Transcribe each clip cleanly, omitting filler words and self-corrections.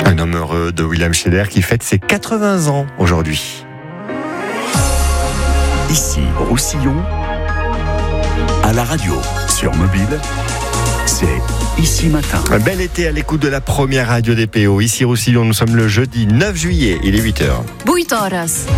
Un homme heureux de William Scheller qui fête ses 80 ans aujourd'hui. Ici, Roussillon, à la radio, sur mobile, c'est Ici Matin. Un bel été à l'écoute de la première radio des PO. Ici Roussillon, nous sommes le jeudi 9 juillet, il est 8h. 8 horas.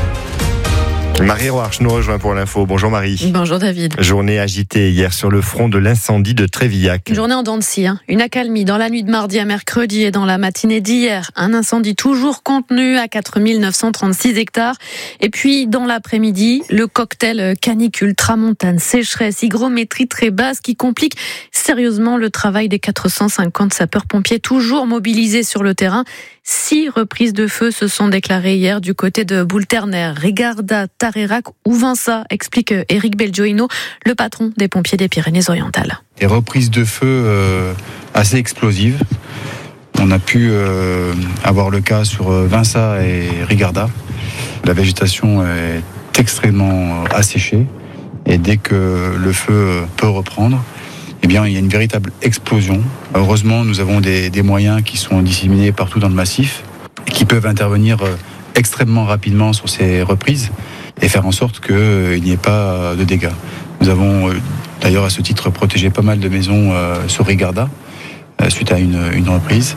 Marie Roarch nous rejoint pour l'info. Bonjour Marie. Bonjour David. Journée agitée hier sur le front de l'incendie de Trévillac. Une journée en dents de scie, Une accalmie dans la nuit de mardi à mercredi et dans la matinée d'hier. Un incendie toujours contenu à 4936 hectares. Et puis dans l'après-midi, le cocktail canicule, tramontane, sécheresse, hygrométrie très basse qui complique sérieusement le travail des 450 sapeurs-pompiers toujours mobilisés sur le terrain. 6 reprises de feu se sont déclarées hier du côté de Boulterner, Rigarda, Tarerac ou Vinça, explique Éric Belgioino, le patron des pompiers des Pyrénées-Orientales. Des reprises de feu assez explosives. On a pu avoir le cas sur Vinça et Rigarda. La végétation est extrêmement asséchée et dès que le feu peut reprendre, il y a une véritable explosion. Heureusement, nous avons des moyens qui sont disséminés partout dans le massif et qui peuvent intervenir extrêmement rapidement sur ces reprises et faire en sorte qu'il n'y ait pas de dégâts. Nous avons d'ailleurs à ce titre protégé pas mal de maisons sur Rigarda suite à une reprise.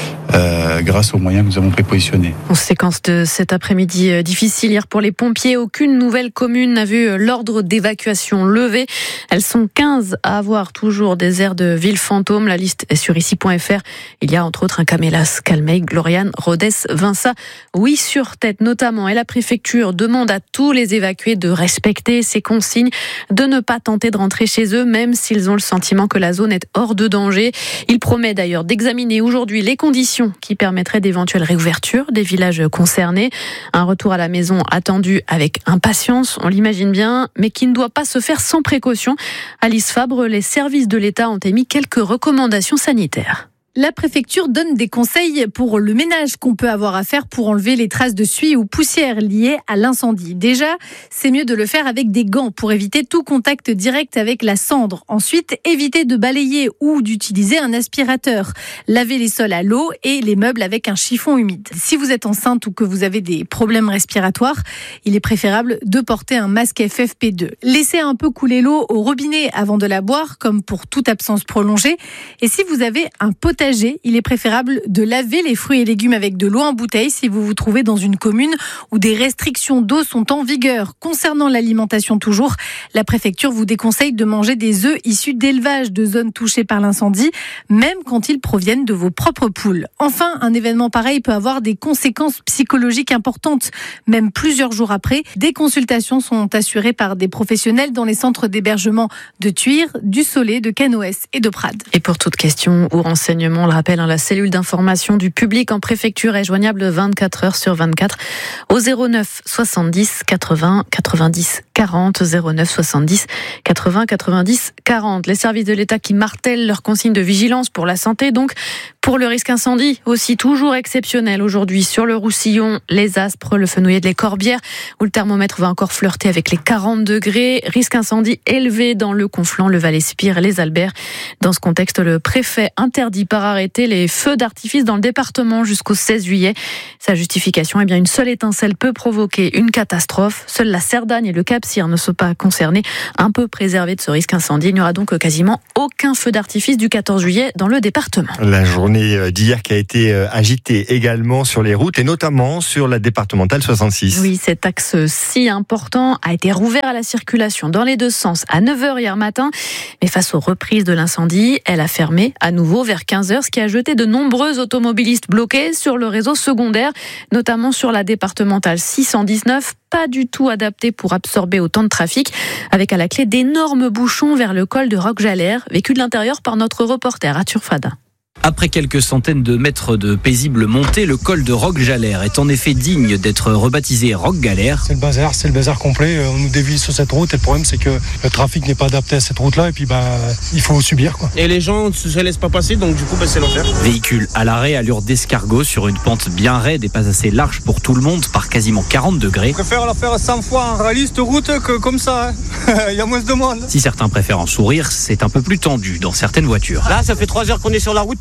Grâce aux moyens que nous avons prépositionnés. En séquence de cet après-midi difficile hier pour les pompiers, aucune nouvelle commune n'a vu l'ordre d'évacuation levé. Elles sont 15 à avoir toujours des aires de ville fantômes. La liste est sur ici.fr. Il y a entre autres un Camélas, Calmeil, Gloriane, Rodez, Vinça, oui sur tête notamment. Et la préfecture demande à tous les évacués de respecter ces consignes, de ne pas tenter de rentrer chez eux, même s'ils ont le sentiment que la zone est hors de danger. Il promet d'ailleurs d'examiner aujourd'hui les conditions qui permettraient d'éventuelles réouvertures des villages concernés. Un retour à la maison attendu avec impatience, on l'imagine bien, mais qui ne doit pas se faire sans précaution. Alice Fabre, les services de l'État ont émis quelques recommandations sanitaires. La préfecture donne des conseils pour le ménage qu'on peut avoir à faire pour enlever les traces de suie ou poussière liées à l'incendie. Déjà, c'est mieux de le faire avec des gants pour éviter tout contact direct avec la cendre. Ensuite, évitez de balayer ou d'utiliser un aspirateur. Lavez les sols à l'eau et les meubles avec un chiffon humide. Si vous êtes enceinte ou que vous avez des problèmes respiratoires, il est préférable de porter un masque FFP2. Laissez un peu couler l'eau au robinet avant de la boire, comme pour toute absence prolongée. Et si vous avez un potager, il est préférable de laver les fruits et légumes avec de l'eau en bouteille si vous vous trouvez dans une commune où des restrictions d'eau sont en vigueur. Concernant l'alimentation toujours, la préfecture vous déconseille de manger des œufs issus d'élevage de zones touchées par l'incendie, même quand ils proviennent de vos propres poules. Enfin, un événement pareil peut avoir des conséquences psychologiques importantes. Même plusieurs jours après, des consultations sont assurées par des professionnels dans les centres d'hébergement de Tuire, du Soleil, de Canoës et de Prades. Et pour toute question ou renseignement, on le rappelle, la cellule d'information du public en préfecture est joignable 24 heures sur 24 au 09 70 80 90 40, 09 70 80 90 40. Les services de l'État qui martèlent leurs consignes de vigilance pour la santé, donc pour le risque incendie, aussi toujours exceptionnel aujourd'hui sur le Roussillon, les Aspres, le Fenouillet de les Corbières, où le thermomètre va encore flirter avec les 40 degrés. Risque incendie élevé dans le Conflent, le Val-Espire et les Alberts. Dans ce contexte, le préfet interdit par arrêté les feux d'artifice dans le département jusqu'au 16 juillet. Sa justification, une seule étincelle peut provoquer une catastrophe. Seules la Cerdagne et le Cap-Cyr ne sont pas concernés, un peu préservés de ce risque incendie. Il n'y aura donc quasiment aucun feu d'artifice du 14 juillet dans le département. La journée d'hier qui a été agitée également sur les routes et notamment sur la départementale 66. Oui, cet axe si important a été rouvert à la circulation dans les deux sens à 9h hier matin. Mais face aux reprises de l'incendie, elle a fermé à nouveau vers 15h, ce qui a jeté de nombreux automobilistes bloqués sur le réseau secondaire, notamment sur la départementale 619, pas du tout adaptée pour absorber autant de trafic, avec à la clé d'énormes bouchons vers le col de Roquejalère, vécu de l'intérieur par notre reporter Arthur Fada. Après quelques centaines de mètres de paisible montée, le col de Roquejalère est en effet digne d'être rebaptisé Roquegalère. C'est le bazar complet. On nous dévie sur cette route et le problème c'est que le trafic n'est pas adapté à cette route-là et puis il faut subir quoi. Et les gens ne se laissent pas passer donc du coup c'est l'enfer. Véhicule à l'arrêt, allure d'escargot sur une pente bien raide et pas assez large pour tout le monde par quasiment 40 degrés. Je préfère la faire 100 fois en rallye cette route que comme ça. Il y a moins de monde. Si certains préfèrent en sourire, c'est un peu plus tendu dans certaines voitures. Là ça fait 3 heures qu'on est sur la route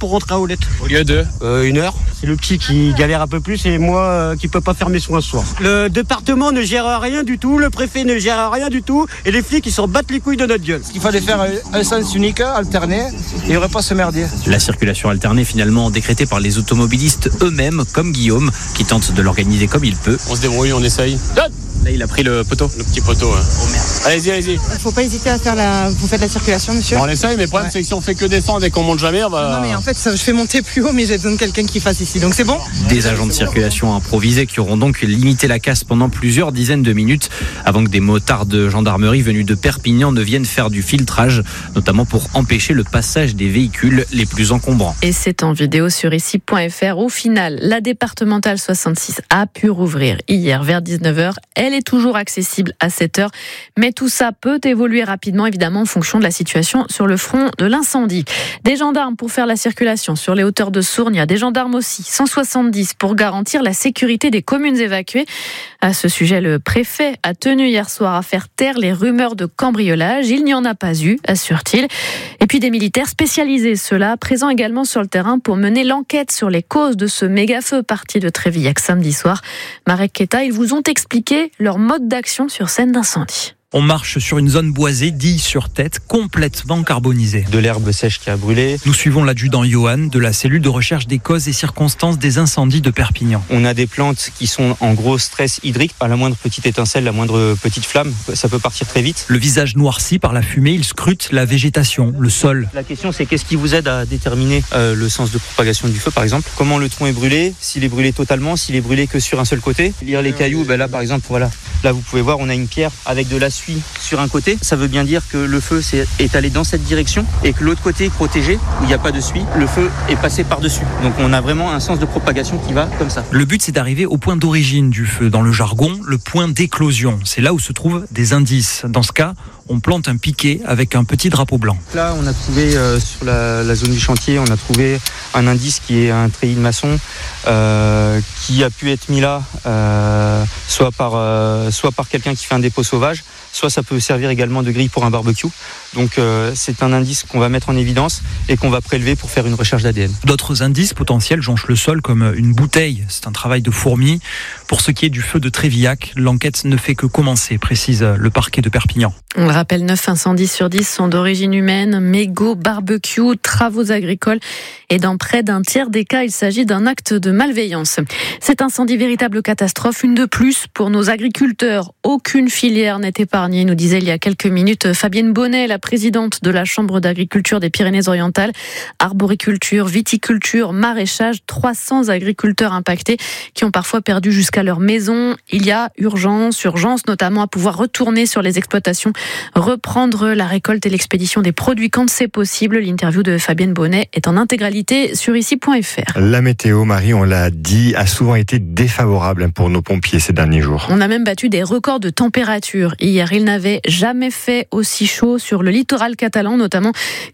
pour rentrer à Olette. Au lieu de 1 heure. C'est le petit qui galère un peu plus et moi qui peux pas faire mes soins ce soir. Le département ne gère rien du tout, le préfet ne gère rien du tout et les flics ils s'en battent les couilles de notre gueule. Il fallait faire un sens unique, alterné, et il n'y aurait pas se merder. La circulation alternée finalement décrétée par les automobilistes eux-mêmes, comme Guillaume, qui tente de l'organiser comme il peut. On se débrouille, on essaye. Là, il a pris le poteau. Le petit poteau. Hein. Oh merde. Allez-y. Il faut pas hésiter à faire vous faites la circulation, monsieur. On essaye, mais le problème c'est que si on fait que descendre et qu'on monte jamais, Non, mais en fait, je fais monter plus haut, mais j'ai besoin de quelqu'un qui fasse ici, donc c'est bon. Des agents de circulation improvisés qui auront donc limité la casse pendant plusieurs dizaines de minutes avant que des motards de gendarmerie venus de Perpignan ne viennent faire du filtrage, notamment pour empêcher le passage des véhicules les plus encombrants. Et c'est en vidéo sur ici.fr. Au final, la départementale 66 a pu rouvrir hier vers 19h. Elle est toujours accessible à 7h. Mais tout ça peut évoluer rapidement, évidemment, en fonction de la situation sur le front de l'incendie. Des gendarmes pour faire la circulation sur les hauteurs de Sournes. Il y a des gendarmes aussi, 170 pour garantir la sécurité des communes évacuées. À ce sujet, le préfet a tenu hier soir à faire taire les rumeurs de cambriolage. Il n'y en a pas eu, assure-t-il. Et puis des militaires spécialisés, ceux-là, présents également sur le terrain pour mener l'enquête sur les causes de ce méga-feu parti de Trévillac samedi soir. Marek Keta, ils vous ont expliqué leur mode d'action sur scène d'incendie. On marche sur une zone boisée, dille sur tête, complètement carbonisée. De l'herbe sèche qui a brûlé. Nous suivons l'adjudant Johan de la cellule de recherche des causes et circonstances des incendies de Perpignan. On a des plantes qui sont en gros stress hydrique. À la moindre petite étincelle, la moindre petite flamme, ça peut partir très vite. Le visage noirci par la fumée, il scrute la végétation, le sol. La question c'est qu'est-ce qui vous aide à déterminer le sens de propagation du feu par exemple. Comment le tronc est brûlé, s'il est brûlé totalement, s'il est brûlé que sur un seul côté. Lire les cailloux, là par exemple, voilà. Là vous pouvez voir, on a une pierre avec de la suie sur un côté. Ça veut bien dire que le feu est allé dans cette direction et que l'autre côté protégé, où il n'y a pas de suie, le feu est passé par-dessus. Donc on a vraiment un sens de propagation qui va comme ça. Le but c'est d'arriver au point d'origine du feu. Dans le jargon, le point d'éclosion. C'est là où se trouvent des indices. Dans ce cas, on plante un piquet avec un petit drapeau blanc. Là, on a trouvé sur la zone du chantier, on a trouvé un indice qui est un treillis de maçon qui a pu être mis là soit par quelqu'un qui fait un dépôt sauvage, soit ça peut servir également de grille pour un barbecue. Donc c'est un indice qu'on va mettre en évidence et qu'on va prélever pour faire une recherche d'ADN. D'autres indices potentiels jonchent le sol comme une bouteille. C'est un travail de fourmi. Pour ce qui est du feu de Trévillac, l'enquête ne fait que commencer, précise le parquet de Perpignan. On le rappelle, 9 incendies sur 10 sont d'origine humaine, mégots, barbecue, travaux agricoles. Et dans près d'un tiers des cas, il s'agit d'un acte de malveillance. Cet incendie, véritable catastrophe, une de plus pour nos agriculteurs. Aucune filière n'est épargnée, nous disait il y a quelques minutes Fabienne Bonnet, la présidente de la Chambre d'agriculture des Pyrénées-Orientales. Arboriculture, viticulture, maraîchage, 300 agriculteurs impactés qui ont parfois perdu jusqu'à leur maison. Il y a urgence notamment à pouvoir retourner sur les exploitations, reprendre la récolte et l'expédition des produits quand c'est possible. L'interview de Fabienne Bonnet est en intégralité sur ici.fr. La météo, Marie, on l'a dit, a souvent été défavorable pour nos pompiers ces derniers jours. On a même battu des records de température. Hier, il n'avait jamais fait aussi chaud sur le littoral catalan, notamment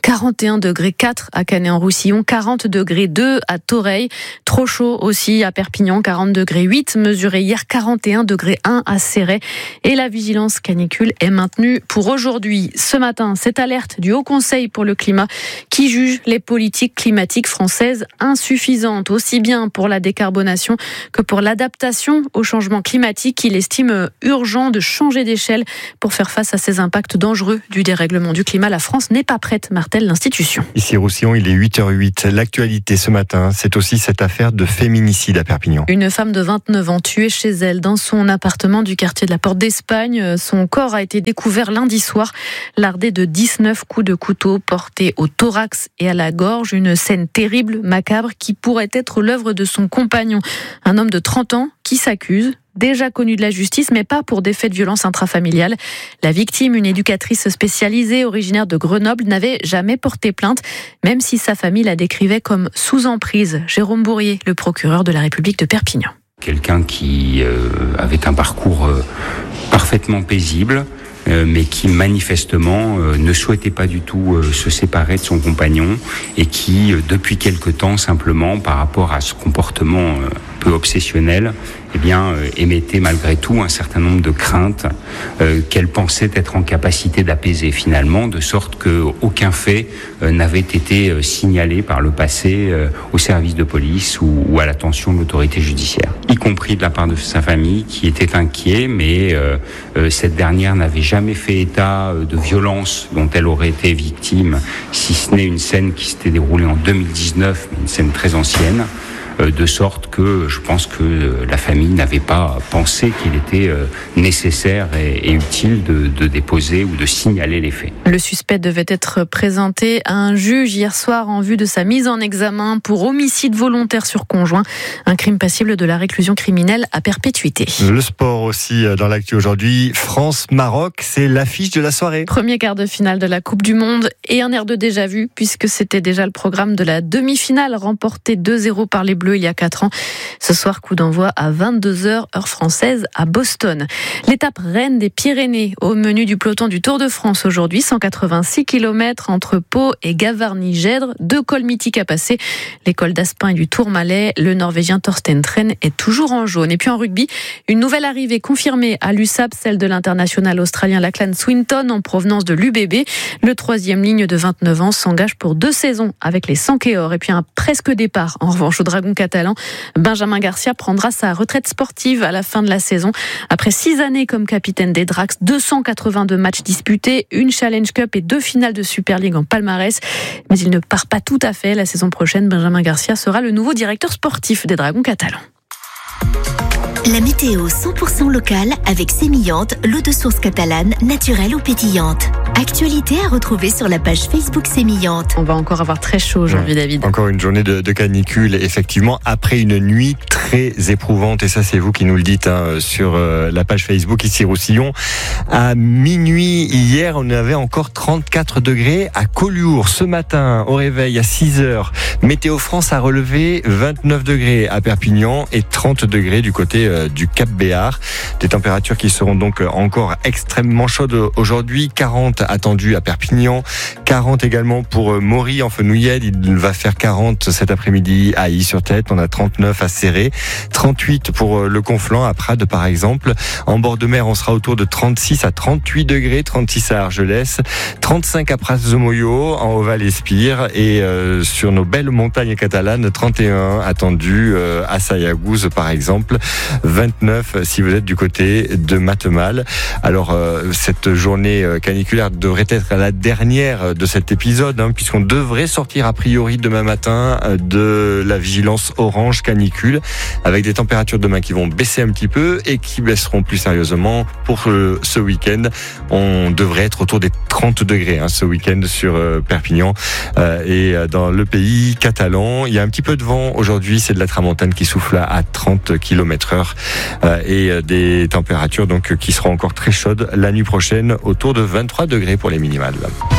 41 degrés 4 à Canet-en-Roussillon, 40 degrés 2 à Toreil. Trop chaud aussi à Perpignan, 40 degrés 8 mesuré hier, 41 degrés 1 à Céret. Et la vigilance canicule est maintenue pour aujourd'hui. Ce matin, cette alerte du Haut Conseil pour le climat qui juge les politiques climatiques françaises insuffisantes, aussi bien pour la décarbonation que pour l'adaptation au changement climatique. Il estime urgent de changer d'échelle pour faire face à ces impacts dangereux du dérèglement du climat. La France n'est pas prête, martèle l'institution. Ici Roussillon, il est 8h08. L'actualité ce matin, c'est aussi cette affaire de féminicide à Perpignan. Une femme de 29 ans tuée chez elle dans son appartement du quartier de la Porte d'Espagne. Son corps a été découvert lundi soir, lardé de 19 coups de couteau portés au thorax et à la gorge. Une scène terrible, macabre, qui pourrait être l'œuvre de son compagnon, un homme de 30 ans qui s'accuse, déjà connu de la justice, mais pas pour des faits de violence intrafamiliale. La victime, une éducatrice spécialisée originaire de Grenoble, n'avait jamais porté plainte, même si sa famille la décrivait comme sous emprise. Jérôme Bourrier, le procureur de la République de Perpignan. Quelqu'un qui avait un parcours parfaitement paisible, mais qui manifestement ne souhaitait pas du tout se séparer de son compagnon et qui, depuis quelque temps, simplement, par rapport à ce comportement peu obsessionnelle, émettait malgré tout un certain nombre de craintes qu'elle pensait être en capacité d'apaiser finalement, de sorte qu'aucun fait n'avait été signalé par le passé au service de police ou à l'attention de l'autorité judiciaire, y compris de la part de sa famille qui était inquiet, mais cette dernière n'avait jamais fait état de violence dont elle aurait été victime, si ce n'est une scène qui s'était déroulée en 2019, une scène très ancienne. De sorte que je pense que la famille n'avait pas pensé qu'il était nécessaire et utile de déposer ou de signaler les faits. Le suspect devait être présenté à un juge hier soir en vue de sa mise en examen pour homicide volontaire sur conjoint, un crime passible de la réclusion criminelle à perpétuité. Le sport aussi dans l'actu aujourd'hui. France-Maroc, c'est l'affiche de la soirée. Premier quart de finale de la Coupe du Monde et un air de déjà-vu puisque c'était déjà le programme de la demi-finale remportée 2-0 par les Bleus il y a 4 ans. Ce soir, coup d'envoi à 22h, heure française, à Boston. L'étape reine des Pyrénées au menu du peloton du Tour de France aujourd'hui. 186 km entre Pau et Gavarnie-Gèdre. 2 cols mythiques à passer. Les cols d'Aspin et du Tourmalet. Le Norvégien Thorsten Tren est toujours en jaune. Et puis en rugby, une nouvelle arrivée confirmée à l'USAP, celle de l'international australien Lachlan Swinton en provenance de l'UBB. Le 3e ligne de 29 ans s'engage pour 2 saisons avec les Sankéors. Et puis un presque départ en revanche au Dragon catalan. Benjamin Garcia prendra sa retraite sportive à la fin de la saison. Après 6 années comme capitaine des Drax, 282 matchs disputés, une Challenge Cup et 2 finales de Super League en palmarès. Mais il ne part pas tout à fait. La saison prochaine, Benjamin Garcia sera le nouveau directeur sportif des Dragons catalans. La météo 100% locale avec Sémillante, l'eau de source catalane, naturelle ou pétillante. Actualité à retrouver sur la page Facebook Sémillante. On va encore avoir très chaud aujourd'hui, David. Encore une journée de canicule, effectivement, après une nuit très éprouvante. Et ça, c'est vous qui nous le dites sur la page Facebook ici Roussillon. À minuit hier, on avait encore 34 degrés à Collioure. Ce matin, au réveil, à 6h, Météo France a relevé 29 degrés à Perpignan et 30 degrés du côté du Cap Béar. Des températures qui seront donc encore extrêmement chaudes aujourd'hui. 40 attendues à Perpignan, 40 également pour Maury en Fenouillède. Il va faire 40 cet après-midi à Illy-sur-Tête. On a 39 à Céré, 38 pour le Conflent à Prades par exemple. En bord de mer, on sera autour de 36 à 38 degrés, 36 à Argelès, 35 à Pras-de-Moyo, en Oval-Espire et sur nos belles montagnes catalanes, 31 attendus à Sayagouz par exemple, 29 si vous êtes du côté de Matemal. Alors cette journée caniculaire devrait être la dernière de cet épisode, puisqu'on devrait sortir a priori demain matin de la vigilance orange canicule, avec des températures demain qui vont baisser un petit peu et qui baisseront plus sérieusement pour ce week-end. On devrait être autour des 30 degrés ce week-end sur Perpignan et dans le pays catalan. Il y a un petit peu de vent aujourd'hui, c'est de la tramontane qui souffle à 30 km/h et des températures donc qui seront encore très chaudes la nuit prochaine, autour de 23 degrés pour les minimales.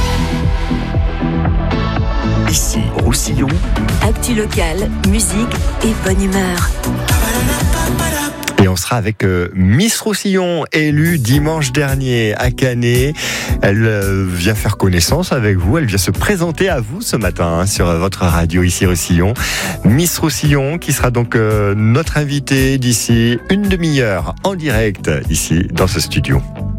Ici Roussillon. Actu locale, musique et bonne humeur. Et on sera avec Miss Roussillon, élue dimanche dernier à Canet. Elle vient faire connaissance avec vous, elle vient se présenter à vous ce matin sur votre radio ici Roussillon. Miss Roussillon qui sera donc notre invitée d'ici une demi-heure en direct ici dans ce studio.